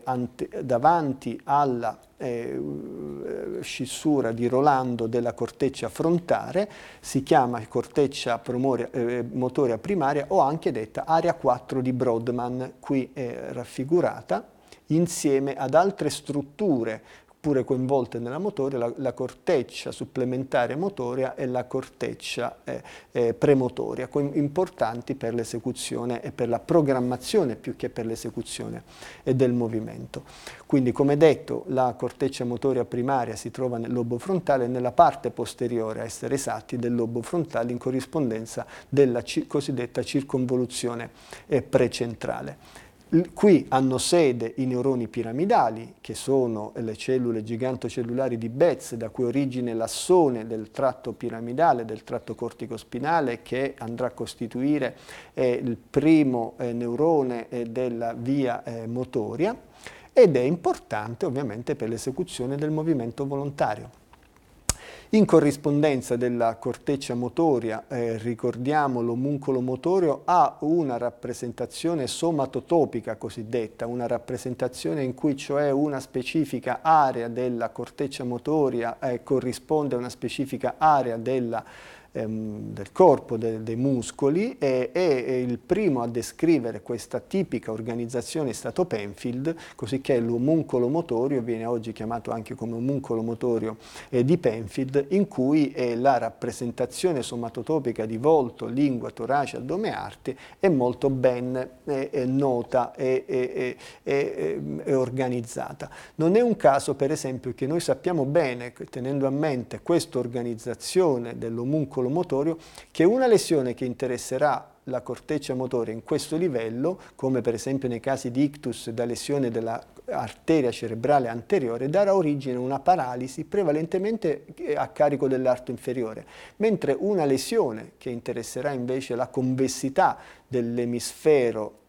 davanti alla scissura di Rolando della corteccia frontale, si chiama corteccia motoria primaria o anche detta area 4 di Brodmann, qui è raffigurata, insieme ad altre strutture pure coinvolte nella motoria, la corteccia supplementare motoria e la corteccia premotoria, importanti per l'esecuzione e per la programmazione più che per l'esecuzione del movimento. Quindi, come detto, la corteccia motoria primaria si trova nel lobo frontale, nella parte posteriore, a essere esatti, del lobo frontale, in corrispondenza della cosiddetta circonvoluzione precentrale. Qui hanno sede i neuroni piramidali, che sono le cellule gigantocellulari di Betz, da cui origina l'assone del tratto piramidale, del tratto corticospinale, che andrà a costituire il primo neurone della via motoria, ed è importante ovviamente per l'esecuzione del movimento volontario. In corrispondenza della corteccia motoria, ricordiamo, l'omuncolo motorio ha una rappresentazione somatotopica cosiddetta, una rappresentazione in cui cioè una specifica area della corteccia motoria corrisponde a una specifica area del corpo, dei muscoli, e il primo a descrivere questa tipica organizzazione è stato Penfield, cosicché l'omuncolo motorio viene oggi chiamato anche come omuncolo motorio di Penfield, in cui la rappresentazione somatotopica di volto, lingua, torace, addome, arti è molto ben nota e organizzata. Non è un caso, per esempio, che noi sappiamo bene, tenendo a mente questa organizzazione dell'omuncolo motorio, che una lesione che interesserà la corteccia motoria in questo livello, come per esempio nei casi di ictus da lesione dell'arteria cerebrale anteriore, darà origine a una paralisi prevalentemente a carico dell'arto inferiore, mentre una lesione che interesserà invece la convessità dell'emisfero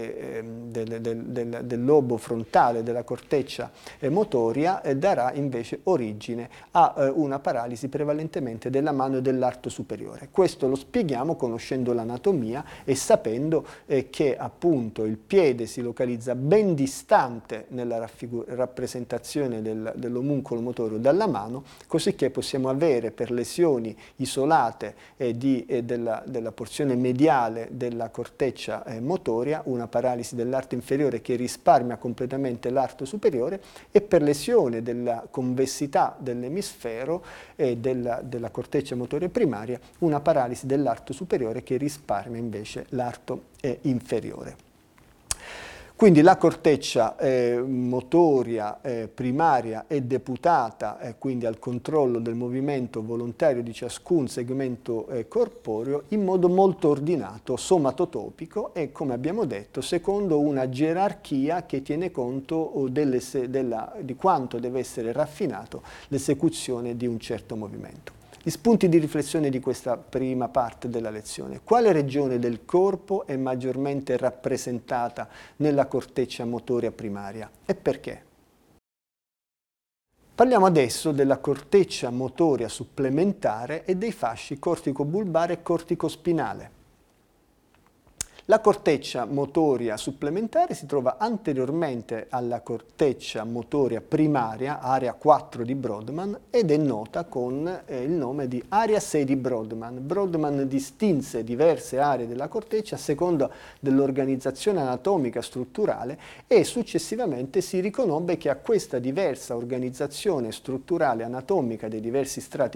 del lobo frontale della corteccia motoria darà invece origine a una paralisi prevalentemente della mano e dell'arto superiore. Questo lo spieghiamo conoscendo l'anatomia e sapendo che appunto il piede si localizza ben distante nella rappresentazione dell'omuncolo motorio dalla mano, cosicché possiamo avere per lesioni isolate della porzione mediale della corteccia motoria una paralisi dell'arto inferiore che risparmia completamente l'arto superiore, e per lesione della convessità dell'emisfero e della corteccia motoria primaria una paralisi dell'arto superiore che risparmia invece l'arto inferiore. Quindi la corteccia motoria primaria è deputata quindi al controllo del movimento volontario di ciascun segmento corporeo in modo molto ordinato, somatotopico e, come abbiamo detto, secondo una gerarchia che tiene conto di quanto deve essere raffinato l'esecuzione di un certo movimento. Gli spunti di riflessione di questa prima parte della lezione: quale regione del corpo è maggiormente rappresentata nella corteccia motoria primaria e perché? Parliamo adesso della corteccia motoria supplementare e dei fasci corticobulbare e corticospinale. La corteccia motoria supplementare si trova anteriormente alla corteccia motoria primaria, area 4 di Brodmann, ed è nota con il nome di area 6 di Brodmann. Brodmann distinse diverse aree della corteccia a seconda dell'organizzazione anatomica strutturale e successivamente si riconobbe che a questa diversa organizzazione strutturale anatomica dei diversi strati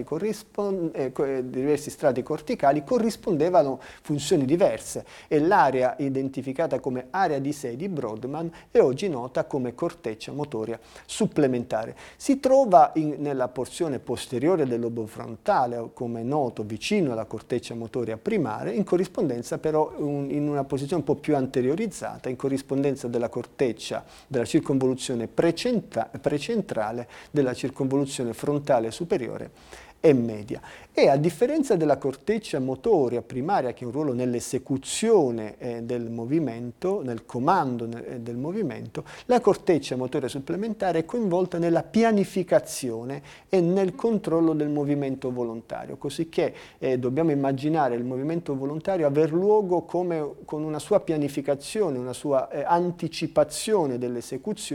corticali corrispondevano funzioni diverse, e l'area identificata come area di 6 di Brodmann è oggi nota come corteccia motoria supplementare. Si trova nella porzione posteriore del lobo frontale, come è noto, vicino alla corteccia motoria primaria, in corrispondenza però in una posizione un po' più anteriorizzata, in corrispondenza della corteccia della circonvoluzione precentrale, della circonvoluzione frontale superiore e media. E a differenza della corteccia motoria primaria, che ha un ruolo nell'esecuzione del movimento, nel comando del movimento, la corteccia motoria supplementare è coinvolta nella pianificazione e nel controllo del movimento volontario, cosicché dobbiamo immaginare il movimento volontario aver luogo come con una sua pianificazione, una sua anticipazione dell'esecuzione,